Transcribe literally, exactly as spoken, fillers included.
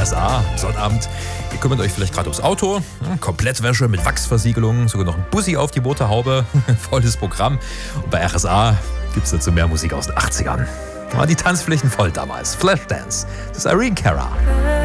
S A, Sonnabend. Ihr kümmert euch vielleicht gerade ums Auto, Komplettwäsche mit Wachsversiegelung, sogar noch ein Bussi auf die Motorhaube, volles Programm. Und bei R S A gibt es dazu mehr Musik aus den achtzigern. War die Tanzflächen voll damals. Flashdance, das ist Irene Cara.